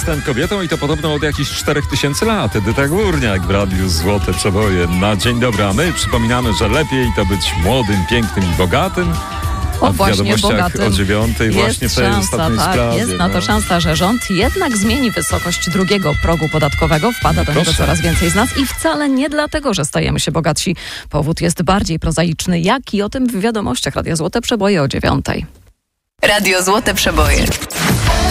jestem kobietą i to podobno od jakichś 4000 lat. Edyta Górniak w Radiu Złote Przeboje. Na dzień dobry, a my przypominamy, że lepiej to być młodym, pięknym i bogatym. A w wiadomościach bogatym. o 9:00 właśnie w tej ostatniej sprawie. Jest na to szansa, że rząd jednak zmieni wysokość drugiego progu podatkowego. Wpada do niego coraz więcej z nas i wcale nie dlatego, że stajemy się bogatsi. Powód jest bardziej prozaiczny. Jaki? O tym w wiadomościach Radia Złote Przeboje o 9:00. Radio Złote Przeboje.